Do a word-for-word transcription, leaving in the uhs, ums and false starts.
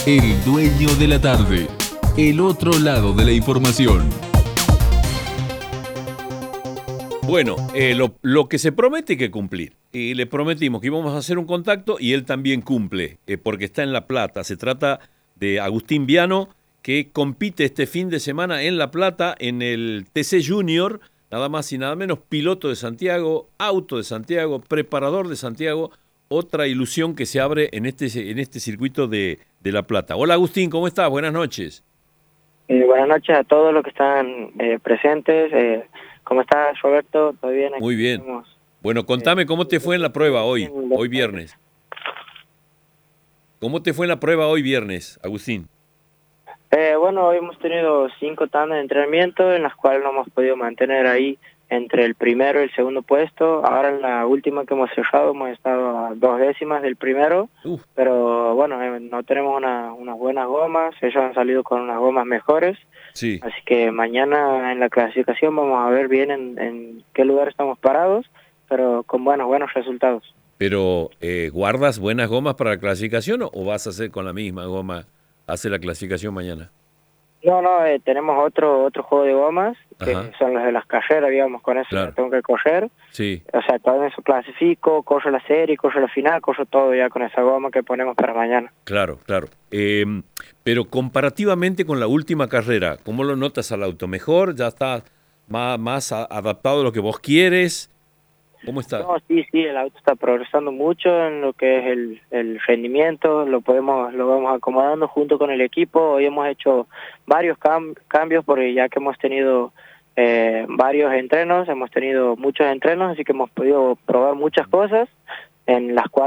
El dueño de la tarde. El otro lado de la información. Bueno, eh, lo, lo que se promete hay que cumplir. Y le prometimos que íbamos a hacer un contacto y él también cumple, eh, porque está en La Plata. Se trata de Agustín Viano, que compite este fin de semana en La Plata en el T C Junior, nada más y nada menos, piloto de Santiago, auto de Santiago, preparador de Santiago, otra ilusión que se abre en este, en este circuito de, de La Plata. Hola Agustín, ¿cómo estás? Buenas noches. Eh, buenas noches a todos los que están eh, presentes. Eh, ¿Cómo estás, Roberto? ¿Todo bien? Aquí Muy bien. estamos. Bueno, contame cómo te fue en la prueba hoy, Bien, hoy viernes. ¿Cómo te fue en la prueba hoy viernes, Agustín? Eh, bueno, hoy hemos tenido cinco tandas de entrenamiento en las cuales nos hemos podido mantener ahí entre el primero y el segundo puesto. Ahora en la última que hemos cerrado hemos estado a dos décimas del primero, Uf. pero bueno, eh, no tenemos una, unas buenas gomas, ellos han salido con unas gomas mejores. Sí. Así que mañana en la clasificación vamos a ver bien en, en qué lugar estamos parados, pero con buenos, buenos resultados. Pero, eh, ¿guardas buenas gomas para la clasificación o vas a hacer con la misma goma, hace la clasificación mañana? No, no, eh, tenemos otro otro juego de gomas, que Ajá. son las de las carreras, digamos, con eso Claro. ya tengo que correr. Sí. O sea, todo eso clasifico, corro la serie, corro la final, corro todo ya con esa goma que ponemos para mañana. Claro, claro. Eh, pero comparativamente con la última carrera, ¿cómo lo notas al auto? ¿Mejor? ¿Ya está más, más a- adaptado a lo que vos quieres? ¿Cómo está? No, sí, sí, el auto está progresando mucho en lo que es el, el rendimiento, lo podemos, lo vamos acomodando junto con el equipo. Hoy hemos hecho varios cam cambios porque ya que hemos tenido eh, varios entrenos, hemos tenido muchos entrenos, así que hemos podido probar muchas cosas en las cuales